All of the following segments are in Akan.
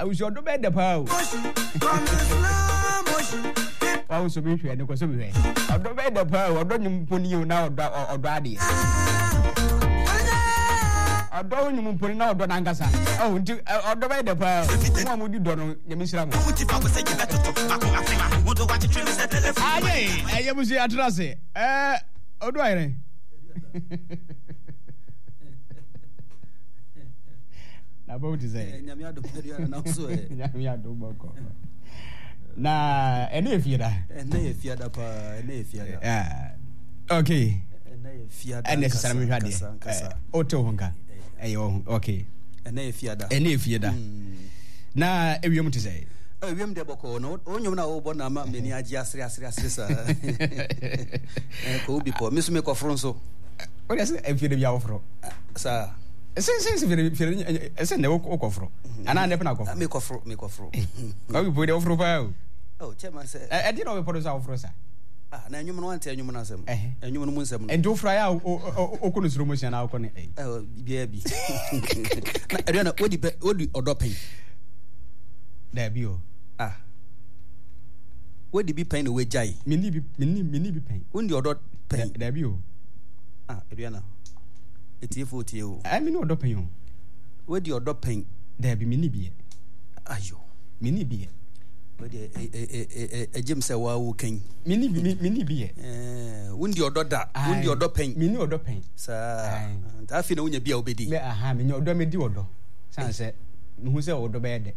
was your bed the power. I was so much and because of me. I don't bed the power, I don't put you now or daddy. I don't put out on Angasa. Oh, I don't bed the power. What would you do? You miss Ram. I am say atrase. How do I? About to say, na ene fiada okay ene sara me hwade auto honka ayo okay ene fiada na ewiem to say ewiem de boko no onyom na wo bo na ma meni agi asre sa ko bi ko misu me ko fronso o de say fiada bia wo fro sa Since ese ne okofro ana ne pena okofro me kofro ko bi bo de ofro pa oh chairman say e di no we podo sa ofro sa na enyum no ante enyum na asem enyum no mu nsem no enti ofra ya okunu suro mo sia na okone bia bi na eriana odi odopen da bi o odi bi pen no we jai mini bi pen undi odopen da bi o eriana etiefo tieo me no odopen o we di odopen da bi mini bi ayo mini bi we di ejem se wa wo kan mini bi wundi ododa wundi odopen mini odopen sa ta fi na wunya bia obedi me me nya odo me di odo san se hu se odo be de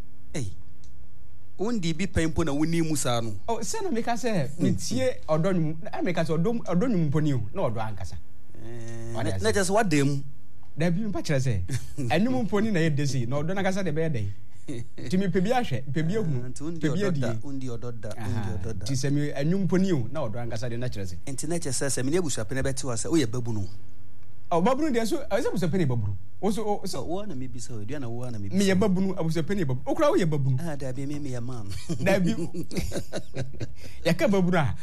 wundi bi pempo na wuni musa no se na me ka se me tie odo nyum na me ka se odo nyum poni o na odo ankasa na just what dem da bi mpa kire se anyum poni na ye desi na odo na kasa de be de ti me pebi ahwe pebi ehunu pebi adi undi ododa ti se me anyum poni o na odo ankasa de na kire se enti na kire se me nebusu apene beti wa se o ye babu no babunu de so abusu apene babunu so wo na me bi so dua na wo na me bi me ye babunu abusu apene babunu okura wo ye babunu da bi me ye man da bi ya ka babunu a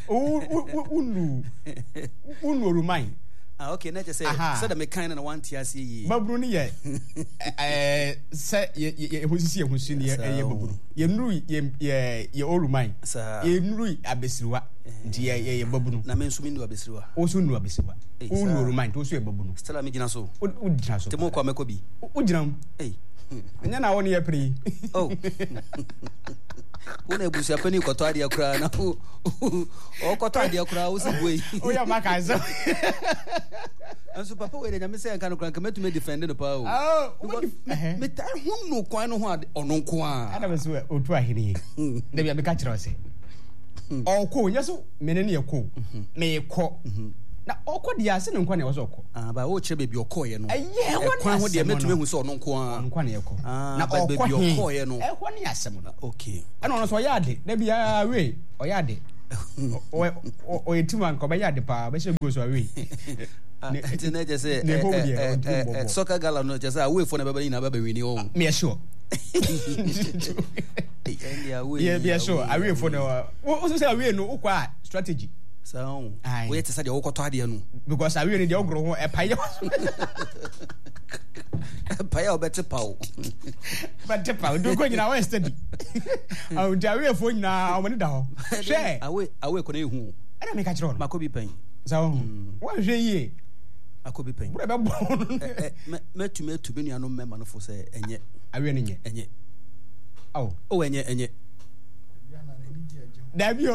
unu rumai okay na say so da me kind na want ya see yi babunu ni ye se ye hosisi ni ye babunu ye nuru ye orumai ye nuru abesiriwa nti ye babunu na me nsumi ndu abesiriwa osu ndu abesiriwa unu orumai to so ye babunu stella me gina so u gina so temo kwa mekobi u gina nya na woni ye pri una ebusu apani koto ade akura na o koto ade akura o sibwe o ya maka so anso papa we de nyame se kan kura kametu me defend no pa o me ta hunu kwan no ho ononko a ada be so otu ahiri da bia me ka kire o se onko nya so menene ye ko me ko na okọ dia ase ne nkwa na wo okọ ba wo kire bebi okọ ye no kwan ho dia metu mehu se ononko a nkwa na ye ko na bebi okọ ye no ehọ ne asem no okay ana ono so yade da bia we o yade o yetima nko ba yade pa ba she go so we enti na je se soccer gala no je se away for na baba ni na baba wini o me sure yeah sure away for no o so say away no ukwa strategy so we yet say wo koto ade no because away ni de ogro ho epaye epaye obete pawo but pawo do go nyina we study awu de away for nyina o mani da ho she away ko na ehu ana me ka kire no makobi pen so wo hwe yi akobi pen bro be bo metu bi nuano mema no fo se enye away ni enye enye Dabio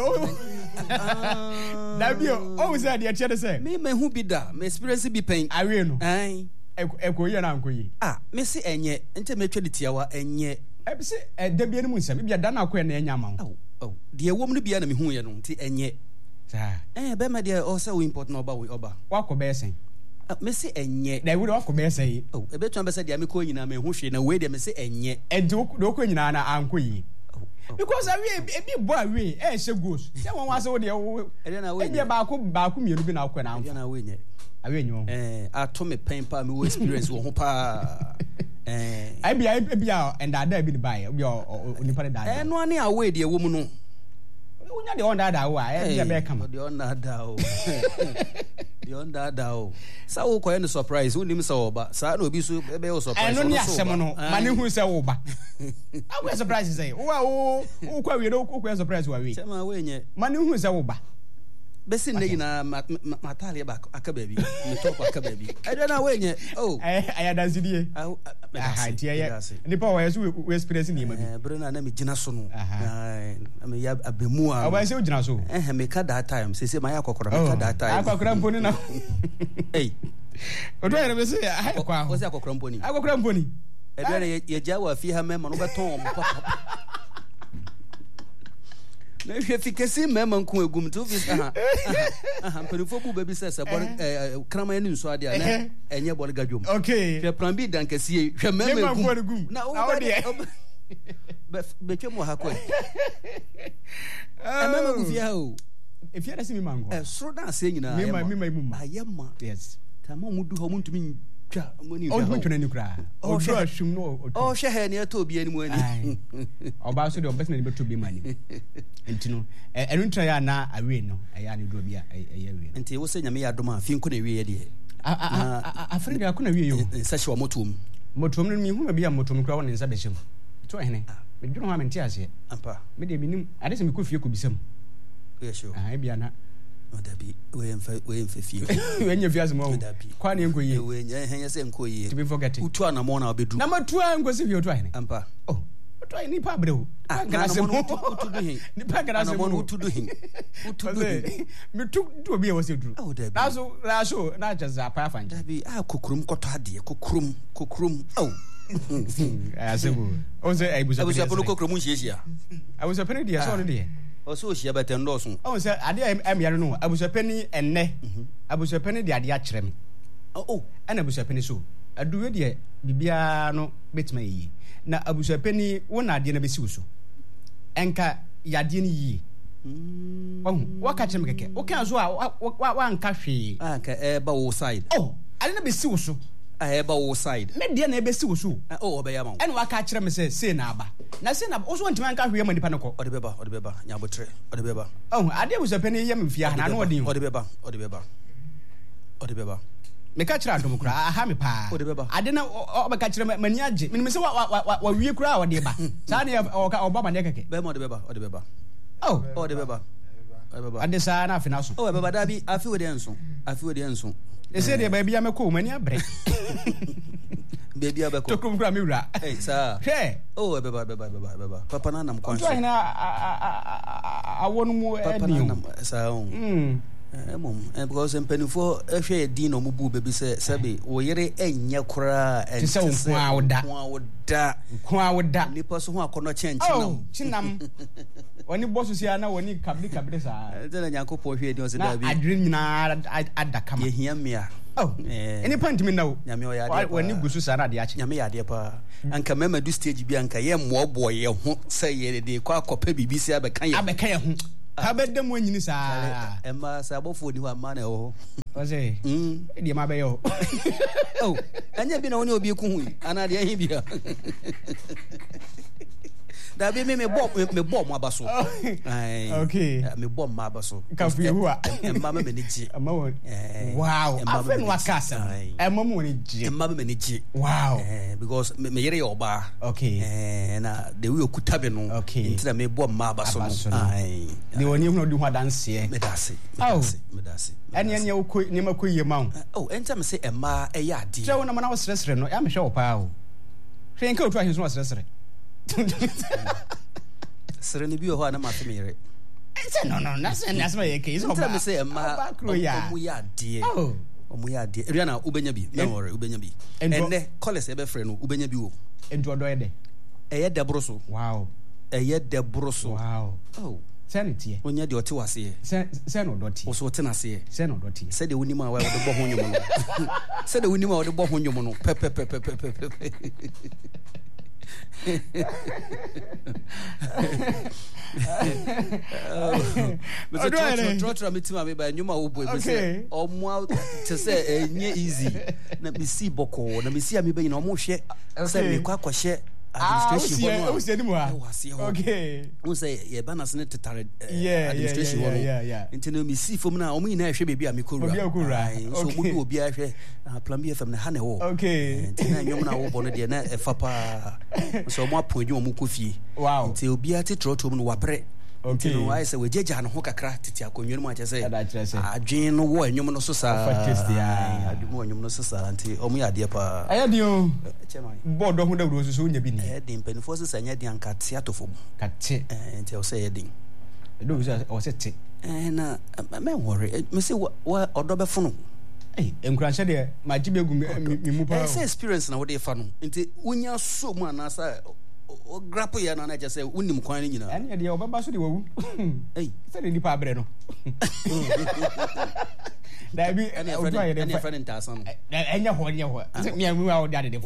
o say dey chere say me hu bi da me experience bi pen awe no eko ye na ankoyi me se enye ente me twede tiawa enye be se dabia ni mu nsam bia da na akoye na enya ma wo de ewom no bia na me hu ye no nti enye sa be me de o say we import no oba wakọ be sen me se enye da we wakọ be sen e be twan be se de me ko nyina me hu hwe na we de me se enye do ko nyina na ankoyi because ebi bo awe she goes say won wa say wo de wo ebi ba ko mienu bi na akọ na amfa na we nye awe nyo ato me pen pa me wo experience wo ho pa ebi and ada bi ni buy obi onipa da no ani awe de wo mu no unya de on da wo a ebi be kama de on da o de beyond that down. So quite a surprise. Who names over? So no be so surprise. I don't know someone. Money who is over. I was surprised to say, oh, quite we don't quite surprised why we. Money who is over. Bessin na Matalia back a baby. You talk like a baby. I don't know when yet. Oh, I had a idea. I had the power as we were experiencing him. Bruna name Jinason. I mean, a bemua. I say Jinaso. And make that time. Say, my aqua that time. I cramponi now. Hey, what do I say? I was a cramponi. I was cramponi. And then your Jawa, fear her mem on over Tom. Maybe if you can see Memon Kugum to this, Perifobu baby says about Kraman in Swadia and your body gadum. Okay, your plan B done can see your memory. Now, but you're more happy. If you see me, Mango, so that's saying, I am, yes. Tamon would do home to me. Oh, sure, oh, share near to be anywhere. About the best able to be money. And you know, I don't try now. I will know. I only do be a year. And he was saying, I don't think could read. I think I couldn't read you. Such a motum. Motum, you will be a motum crown in submission. To any, but you don't have any tears yet. Maybe I didn't could you could be some. Yes, sure. I be an. Dabi we mfefie when you fias mo kwa ne nkoyi we nya se nkoyi to be forgetting utu na mo na obedu na matu angosi fi otu ahine ampa oh otu ahine pa brew kana se mo utu do hin ni pa kana se mo utu do hin me tu do bi e wose duru oh dabi laso na jaza pa fan dabi kokurum koto ade kokurum oh asebu o se abusa kokurum hiesia abusa pene dia so ne dia also she better ndoso oh say ade am yare no abusapani enne abusapani de ade a kire me oh ana abusapani so aduwe de bibia no betima yi na abusapani wona ade na besi so enka yade ni yi oh waka kire me keke o kan so wa nka hwe ka ba wo side oh ade na besi so eba wo side me de na ebesi wo so oh obeya ma ene waka kire me say na aba na say na oso ntima nka hwe ma nipa ne ko ode beba nyabotre ode beba oh ade wo so pani yam fia na no ode beba me ka kire adom kura aha me pa ode beba ade na obeka kire mani age me se wa wie kura ode ba sa na oba ma ne keke be ma ode beba oh ode beba ade sa na afina so oh beba da bi afi we de enso ese de baby ameko mani abre baby abeko to kumkura mi wura eh sir hwe oh beba papa na nam kwanso to ina awonu mu eni sa because empenifo ehwe din no mu bu baby se wo yere enye kura en se kwa woda nipa so ho akono chenchi na chinam oni bosu sia na woni kabli sa tena nyakopo hwe din o se da bi adrin nyina adakama ye hia mia oh any point me now nyame o ya de woni gusu sa na de achi nyame ya de pa anka mema du stage bi anka ye mobo ye ho se ye de kwa kopa bibisi abeka ye ho abedem wanyini sa ema sa bofo ni wa ma na ho o se e ma be yo oh anya bi na woni obi ku hu ana de ahi bia da bi me bom abaso ai okay me bom abaso ka fu yehu emma me ni ji wow afen wakasa emma mo ni ji emma me ni ji wow because me yere yoba okay na de we okuta be no ntina me bom abaso ai de woni hu no di ho dance me dase ene ukoi ni makoyi ma oh enta me say emma e ya ade je wona mana wo sresre no ya me hwe wo pa o hwe nka otu ahin so wo sresre Sereni bi ho na ma fe mere. No, that's my case. Tell me say ma omu ya de. Omu ya de. Ria na ubenya bi. No worry, ubenya bi. Ene college e be frɛ no ubenya bi wo. Ento do ede. Eye de broso. Wow. Eye de broso. Wow. Oh. Sanity. Onya de ote wase. Sen no doti. Oso ote na se. Sen no doti. Se de woni ma wa de bɔ ho nyom no. Se de woni ma wa de bɔ ho nyom no. Pe. Trotro mitima me ba nyuma wo boy be say omo to say enye easy na me si boko na me si ami be nyina omo hwe say me kwa kwahye administration okay who say ye banas ne tetare administration nti no me see from na o mu na ehwe bebi a me kowura so mu do obi ahwe plan B FM na ha na wo okay nti na nyom na wo bo no de na efa pa so mo apoju mo kofie wow nti obi ati troto mu no wabre okay no I say we jeja no ho kakra titi akonnwa mu ache say adwen no wo anyom no so sa adwen anyom no so sa nti omu ya de pa ayade o board ho da wuro so nya bi ni de mpenfo so sanya de anka te atofo kate nti o say yedin do o say te na me worry me say wa odo be fono encourage de ma jibegu mi mu pa say experience na wo de fa no nti unya so mu anasa o grapo ya na just say unim kwan ni nyina ene de obaba so de wawu say de nipa abre no da bi ene friend ntasan enya ho me amu wa de de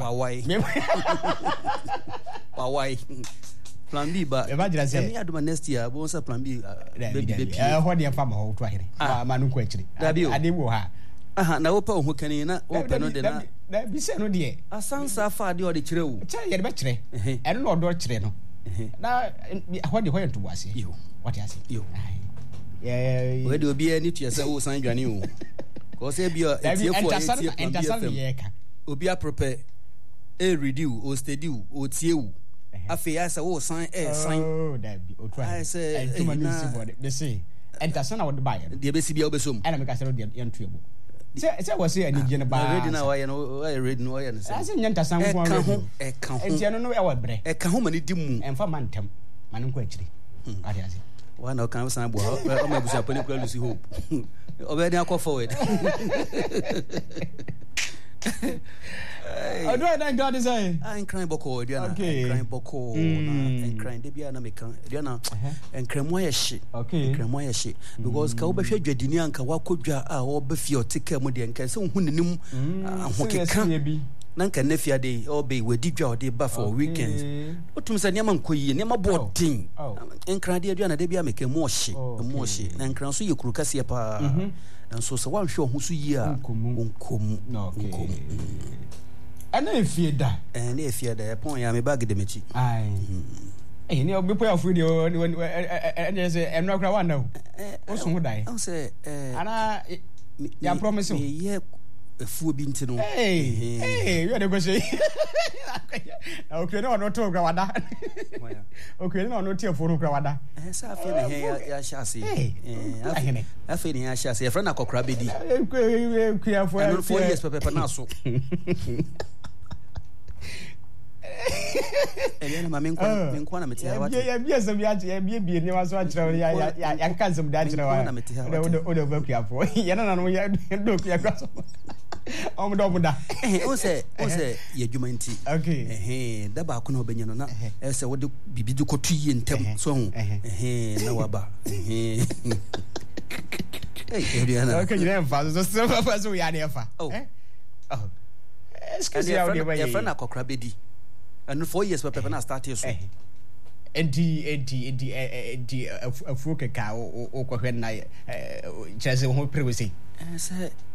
why plan B ba say me aduma next year bo say plan B baby ho de fa ma ho to ahire ma no ko akiri ade wo ha na wo pa ho kani na wo pa no de na bi se no de asansa fa de o de kire wo kire ye de be kire eno no do kire no na ho de ho ye to boase yo what you say yo we de obi ani to say wo san dwane o ko say bi o entiefo ye ka obi a prepare redo o steady o tiewu afi ya say wo san san oh that be o try say too many see they say entiasa na wo de buy de be si bia obesom ena me ka say no de entuebo say was say ani gene ba ready na why no why ready no why no say say nyanta san fo e kan ho enti no e wa bre e kan ho mani di mu emfa mantem manu ko akiri ade ase wa na kan san bo o ma busa pani kula lucy hope obedi akọ forward I do I God is I crying boko Diana crying boko na crying de bia na me kan Diana enkremo ya hye okay enkremo ya hye because ka wo behwe dwadini anka wakodwa a wo be fie oteka mu de enka se hu nenim ahokeka na nka na fia de o be wedi dwa o de ba for weekends otum se niam nkoyi niam boarding enkran de Diana de bia me kan mu hye na enkran so ye kurukase pa and so so wan hwe ho so yi a onkom ana efie da na efie da pon ya me bag de mechi ai ni obi po ya fu de ene se eno akra wa na o so ho dai o se ana ya promise ye efu obi ntino you dey go say okay no no to kra wada okay no no tie fo kra wada sa afia me he ya shase afia ni ya shase e friend akokra bedi kuya fo 4 years pepe na so Eliana ma menkwa na metia wate ya bia so bia ya bia ni waso akire ya kan so da akire wa o de ba kuya fo ya na no ya do kuya kwaso o mo da o se ye dwuma nti okay da ba ko na obenya no na e se wo de bibi du ko tuyi ntem so hu na waba Eliana okay you never fa so ya de fa excuse ya de ya friend akokra bedi and 4 years pepe na start so enti afuo keka o ko hwe na chese ho prewe sei